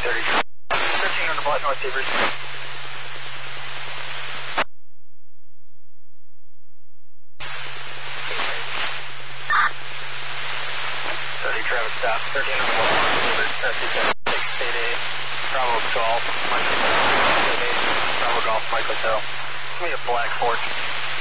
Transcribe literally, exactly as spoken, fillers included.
thirty. thirteen on the Black North Sabres. thirty, Travis stop. thirteen on the Black North Sabres. S C seven six eight eight. Bravo Golf, Mike Hotel. Bravo Golf, Mike Hotel. Give me a black Ford.